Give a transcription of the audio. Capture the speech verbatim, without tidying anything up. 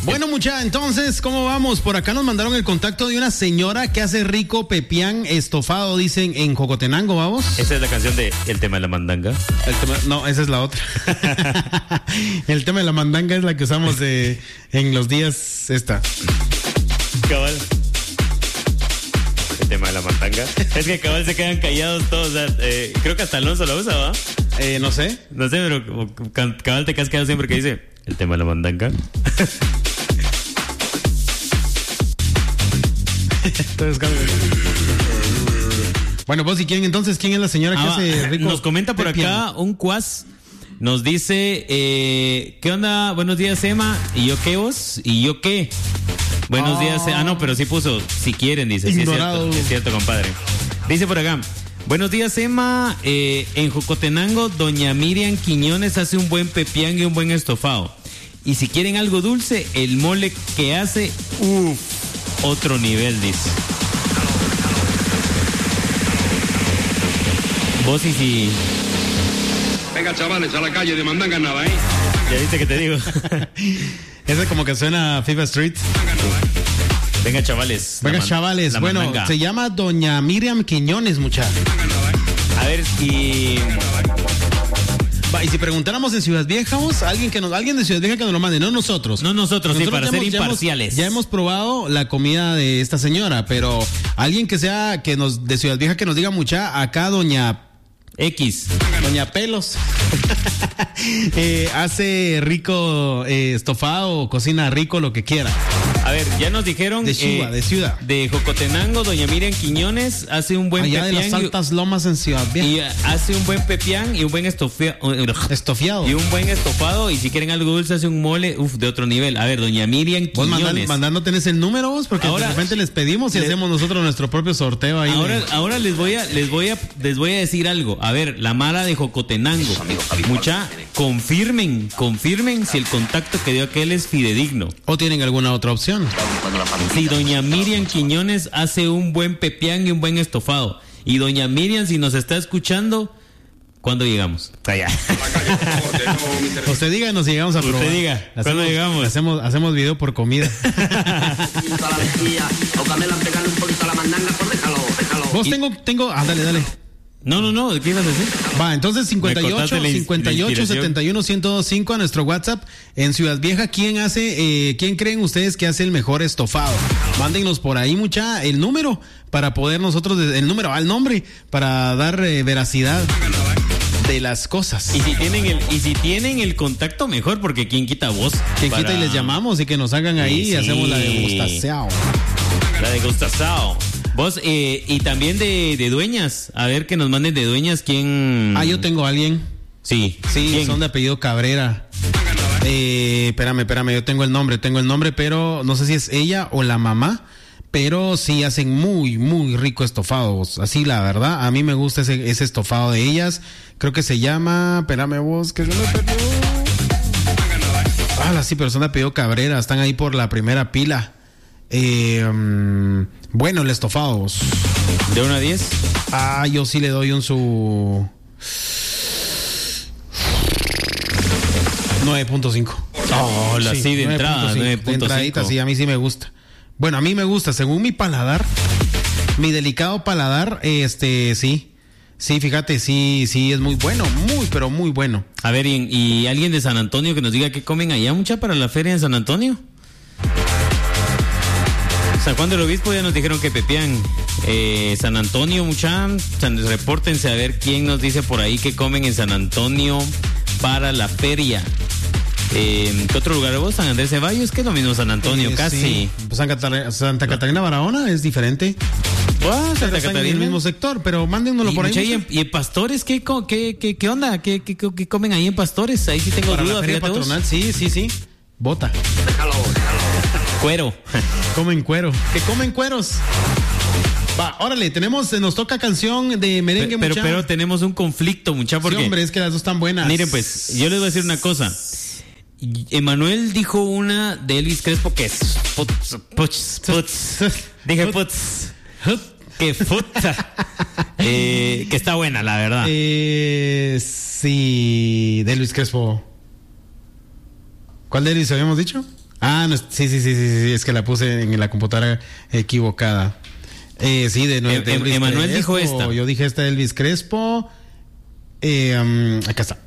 Bueno, mucha, entonces, ¿cómo vamos? Por acá nos mandaron el contacto de una señora que hace rico pepián estofado, dicen, en Jocotenango, ¿vamos? Esa es la canción de El tema de la mandanga. El tema, no, esa es la otra. El tema de la mandanga es la que usamos de, en los días esta. Cabal. El tema de la mandanga. Es que cabal se quedan callados todos. O sea, eh, creo que hasta Alonso la usa, ¿va? Eh, no sé. No sé, pero cabal te quedas callado siempre que dice el tema de la mandanga. Entonces, bueno, vos si quieren entonces, ¿quién es la señora que ah, hace rico? Nos comenta por pepián. Acá un cuas. Nos dice, eh, ¿qué onda? Buenos días, Emma. ¿Y yo qué vos? ¿Y yo qué? Buenos oh. días. Ah, no, pero sí puso, si quieren, dice. Ignorado. Sí, es cierto, es cierto, compadre. Dice por acá, buenos días, Emma. Eh, en Jocotenango, doña Miriam Quiñones hace un buen pepián y un buen estofado. Y si quieren algo dulce, el mole que hace, uff, otro nivel, dice. Vos y si... Venga, chavales, a la calle de mandanga nada, ¿eh? Ya viste que te digo. Ese como que suena a FIFA Street. Venga, chavales. Venga, man, chavales. Bueno, mandanga. Se llama doña Miriam Quiñones, muchachos. A ver si... Va, y si preguntáramos en Ciudad Vieja, vos, alguien que nos, alguien de Ciudad Vieja que nos lo mande, no nosotros. No nosotros, nosotros sí, para ya ser hemos, imparciales. Ya hemos, ya hemos probado la comida de esta señora, pero alguien que sea, que nos, de Ciudad Vieja que nos diga mucha, acá doña X. Doña Pelos. eh, hace rico eh, estofado, cocina rico, lo que quiera. A ver, ya nos dijeron... De ciudad, eh, de ciudad. De Jocotenango, doña Miriam Quiñones hace un buen allá pepián. Allá de las altas lomas en Ciudad Vieja. Y hace un buen pepián y un buen estofia, estofiado. Y un buen estofado. Y si quieren algo dulce, hace un mole, uff, de otro nivel. A ver, doña Miriam Quiñones. ¿Vos mandan, mandando tenés el número vos? Porque ahora, de repente les pedimos y les, hacemos nosotros nuestro propio sorteo ahí. Ahora, de... ahora les voy a, les voy a, les voy a decir algo. A ver, la mala de Jocotenango. Mucha, confirmen, confirmen si el contacto que dio aquel es fidedigno. ¿O tienen alguna otra opción? Si doña Miriam Quiñones hace un buen pepián y un buen estofado. Y doña Miriam, si nos está escuchando, ¿cuándo llegamos? Allá. Usted diga y nos llegamos a probar. Usted diga, ¿cuándo hacemos, llegamos? Hacemos, hacemos video por comida. Vos tengo, tengo, ah, dale, dale. No, no, no, ¿qué ibas a decir? Va, entonces cincuenta y ocho, cincuenta y ocho, setenta y uno, ciento veinticinco a nuestro WhatsApp en Ciudad Vieja. ¿Quién hace, eh, quién creen ustedes que hace el mejor estofado? Mándennos por ahí, mucha, el número para poder nosotros, el número, al nombre, para dar eh, veracidad de las cosas. Y si tienen el, y si tienen el contacto, mejor, porque quién quita voz. Quién para... quita y les llamamos y que nos hagan ahí sí, y hacemos la degustación. La degustación. Vos, eh, y también de, de dueñas. A ver, que nos manden de dueñas quién... Ah, yo tengo a alguien. Sí. Sí, ¿quién? Son de apellido Cabrera. Eh, espérame, espérame, yo tengo el nombre, tengo el nombre, pero no sé si es ella o la mamá, pero sí hacen muy, muy rico estofado. Así, la verdad, a mí me gusta ese, ese estofado de ellas. Creo que se llama, espérame vos, que se me perdió. Ah, sí, pero son de apellido Cabrera, están ahí por la primera pila. Eh, um, bueno, el estofado. ¿De uno a diez? Ah, yo sí le doy un su nueve punto cinco. Oh, la sí, sí de entrada, nueve punto cinco. De entradita, sí, a mí sí me gusta. Bueno, a mí me gusta, según mi paladar, mi delicado paladar, este, sí. Sí, fíjate, sí, sí, es muy bueno, muy, pero muy bueno. A ver, ¿y, y alguien de San Antonio que nos diga qué comen allá, mucha, para la feria de San Antonio? San Juan del Obispo ya nos dijeron que pepián. Eh, San Antonio, mucha, repórtense a ver quién nos dice por ahí que comen en San Antonio para la feria. Eh, ¿Qué otro lugar vos? San Andrés Ceballos, que es lo mismo San Antonio, eh, casi. Sí. San Catar- Santa Catarina Barahona es diferente. Oh, Santa Catarina. En el mismo sector, pero mándennoslo por ahí. Mucha, y, en, ¿Y en Pastores qué, qué, qué, qué onda? ¿Qué, qué, qué comen ahí en Pastores? Ahí sí tengo para duda. La feria patronal, vos. sí, sí, sí. Bota. Déjalo, déjalo. Cuero. Comen cuero. ¿Qué comen cueros? Va, órale, tenemos, nos toca canción de merengue, pero, mucha. Pero tenemos un conflicto, mucha, porque... Sí, hombre, es que las dos están buenas. Miren, pues, yo les voy a decir una cosa. Emanuel dijo una de Elvis Crespo que es... Putz, putz, putz. Dije putz. Que puta. eh, que está buena, la verdad. Eh, sí, de Elvis Crespo. ¿Cuál de Elvis habíamos dicho? Ah, no, sí, sí, sí, sí, sí, es que la puse en la computadora equivocada. Eh, sí, de nuevo. Em, Emanuel dijo esta. Yo dije esta de Elvis Crespo. Eh, um, acá está.